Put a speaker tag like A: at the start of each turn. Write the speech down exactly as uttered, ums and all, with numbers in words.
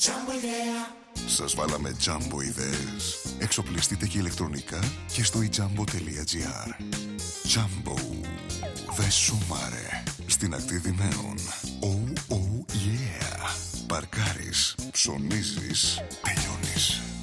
A: Σας βάλαμε Jumbo ιδέες. Εξοπλιστείτε και ηλεκτρονικά και στο ijambo.gr. Jumbo. Δε σούμαρε. Στην ακτή Δημαίων. Oh, oh, yeah. Παρκάρεις, ψωνίζεις, τελειώνεις.